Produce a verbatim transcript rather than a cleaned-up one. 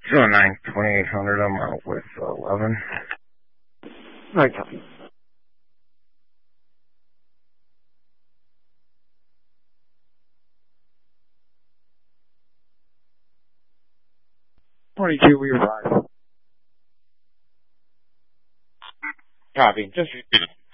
two oh nine, twenty-eight hundred, I'm out with eleven. Right, copy. twenty-two, we arrive. Copy. Just repeat it.